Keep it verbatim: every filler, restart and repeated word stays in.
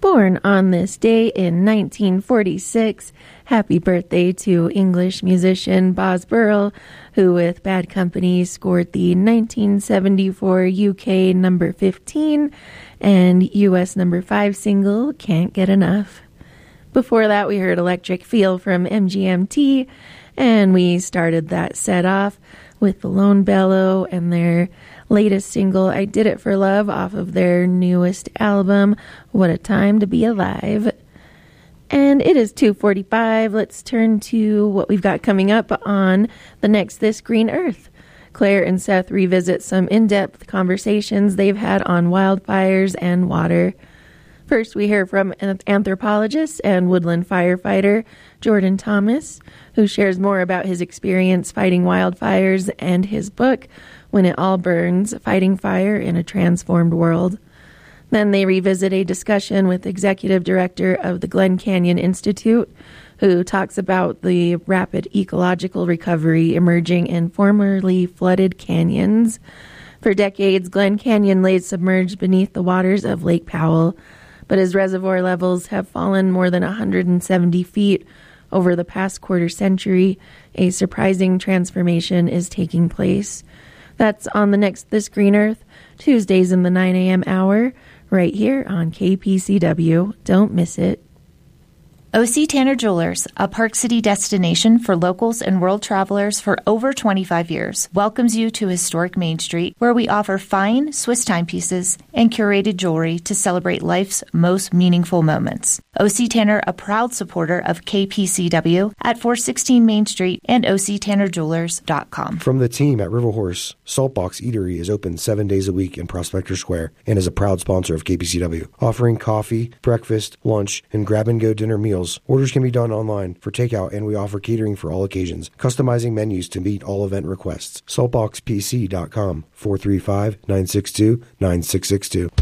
Born on this day in nineteen forty-six, happy birthday to English musician Boz Burrell, who with Bad Company scored the nineteen seventy-four U K number fifteen and U S number five single, Can't Get Enough. Before that, we heard Electric Feel from M G M T, and we started that set off with the Lone Bellow and their latest single, I Did It For Love, off of their newest album, What a Time to Be Alive. And it is two forty-five. Let's turn to what we've got coming up on the next This Green Earth. Claire and Seth revisit some in-depth conversations they've had on wildfires and water. First, we hear from an anthropologist and woodland firefighter, Jordan Thomas, who shares more about his experience fighting wildfires and his book, When It All Burns, Fighting Fire in a Transformed World. Then they revisit a discussion with Executive Director of the Glen Canyon Institute, who talks about the rapid ecological recovery emerging in formerly flooded canyons. For decades, Glen Canyon lay submerged beneath the waters of Lake Powell, but as reservoir levels have fallen more than one hundred seventy feet over the past quarter century, a surprising transformation is taking place. That's on the next This Green Earth, Tuesdays in the nine a.m. hour, right here on K P C W. Don't miss it. O C Tanner Jewelers, a Park City destination for locals and world travelers for over twenty-five years, welcomes you to historic Main Street, where we offer fine Swiss timepieces and curated jewelry to celebrate life's most meaningful moments. O C Tanner, a proud supporter of K P C W at four sixteen Main Street and O C Tanner Jewelers dot com. From the team at River Horse, Saltbox Eatery is open seven days a week in Prospector Square and is a proud sponsor of K P C W, offering coffee, breakfast, lunch, and grab-and-go dinner meals. Orders can be done online for takeout, and we offer catering for all occasions, customizing menus to meet all event requests. Saltbox P C dot com, four three five, nine six two, nine six six two.